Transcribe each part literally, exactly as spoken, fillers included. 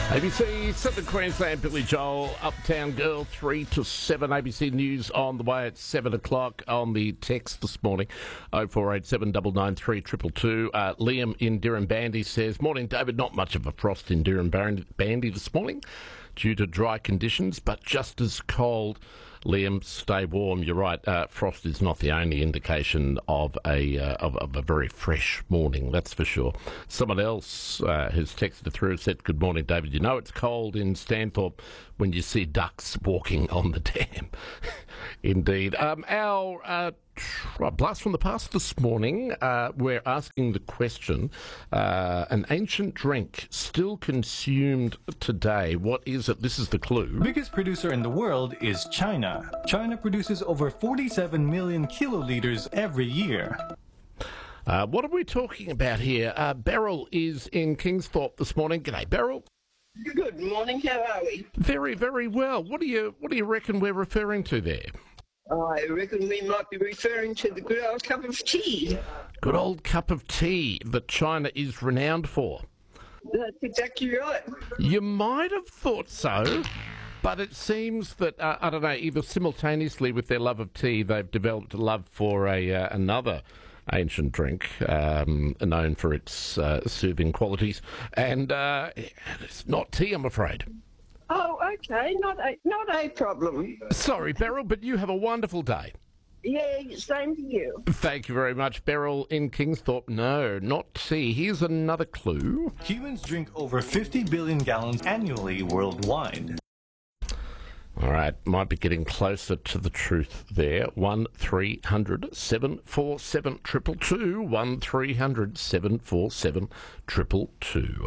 A B C, Southern Queensland, Billy Joel, Uptown Girl, three to seven. A B C News on the way at seven o'clock on the text this morning, oh four eight seven nine nine three two two two. Uh, Liam in Dirranbandy says, morning, David, not much of a frost in Dirranbandy this morning due to dry conditions, but just as cold. Liam, stay warm. You're right. Uh, frost is not the only indication of a uh, of, of a very fresh morning. That's for sure. Someone else uh, has texted through and said, "Good morning, David. You know it's cold in Stanthorpe when you see ducks walking on the dam." Indeed. Um, our uh, tr- blast from the past this morning. Uh, we're asking the question: uh, an ancient drink still consumed today. What is it? This is the clue. Biggest producer in the world is China. China produces over forty-seven million kiloliters every year. Uh, what are we talking about here? Uh, Beryl is in Kingsthorpe this morning. G'day, Beryl. Good morning. How are we? Very, very well. What do you What do you reckon we're referring to there? I reckon we might be referring to the good old cup of tea. Good old cup of tea that China is renowned for. That's exactly right. You might have thought so. But it seems that, uh, I don't know, either simultaneously with their love of tea, they've developed a love for a uh, another ancient drink um, known for its uh, soothing qualities. And uh, it's not tea, I'm afraid. Oh, okay. Not a, not a problem. Sorry, Beryl, but you have a wonderful day. Yeah, same to you. Thank you very much, Beryl in Kingsthorpe. No, not tea. Here's another clue. Humans drink over fifty billion gallons annually worldwide. All right, might be getting closer to the truth there. One three hundred seven four seven triple two. One three hundred seven four seven triple two.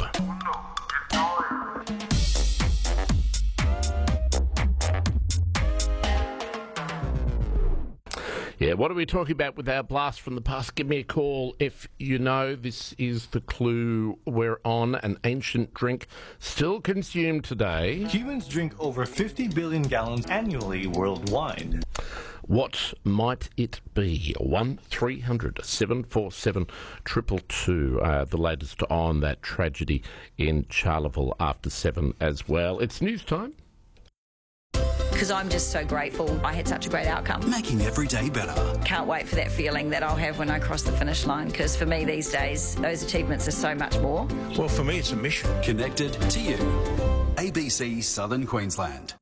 Yeah, what are we talking about with our blast from the past? Give me a call if you know this is the clue we're on. An ancient drink still consumed today. Humans drink over fifty billion gallons annually worldwide. What might it be? One three hundred seven four seven triple two. Uh, the latest on that tragedy in Charleville after seven as well. It's news time. Because I'm just so grateful I had such a great outcome. Making every day better. Can't wait for that feeling that I'll have when I cross the finish line, because for me these days, those achievements are so much more. Well, for me it's a mission. Connected to you. A B C Southern Queensland.